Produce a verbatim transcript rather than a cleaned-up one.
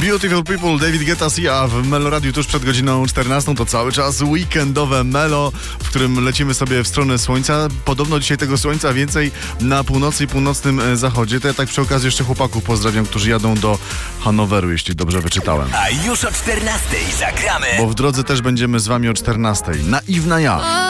Beautiful People, David Guetta, Sia w Melo Radiu tuż przed godziną czternastą. To cały czas weekendowe Melo, w którym lecimy sobie w stronę słońca. Podobno dzisiaj tego słońca więcej na północy i północnym zachodzie. To ja tak przy okazji jeszcze chłopaków pozdrawiam, którzy jadą do Hanoweru, jeśli dobrze wyczytałem. A już o czternastej zagramy. Bo w drodze też będziemy z wami o czternastej. Naiwna ja.